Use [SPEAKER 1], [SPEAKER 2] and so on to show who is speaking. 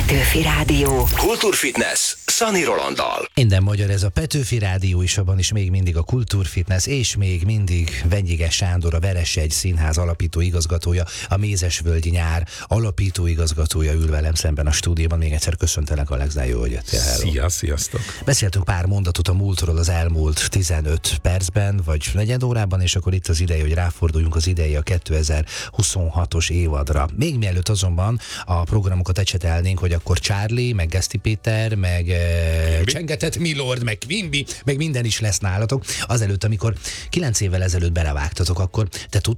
[SPEAKER 1] Petőfi Rádió.
[SPEAKER 2] Kultúrfitness Szani Rolanddal.
[SPEAKER 3] Minden magyar, ez a Petőfi Rádió is, abban is még mindig a Kultúrfitness, és még mindig Venyige Sándor, a Veresegy Színház alapító igazgatója, a Mézesvölgyi Nyár alapító igazgatója ül velem szemben a stúdióban. Még egyszer köszöntelek, Alex, de jó, hogy jöttél.
[SPEAKER 4] Szia, sziasztok!
[SPEAKER 3] Beszéltünk pár mondatot a múltról az elmúlt 15 percben, vagy negyed órában, és akkor itt az ideje, hogy ráforduljunk az idei a 2026-os évadra. Még mielőtt azonban a programokat ecsetelnénk, hogy akkor Charlie, meg Geszti Péter, meg Csengetett Milord, meg Quimby, meg minden is lesz nálatok. Azelőtt, amikor 9 évvel ezelőtt belevágtatok, akkor te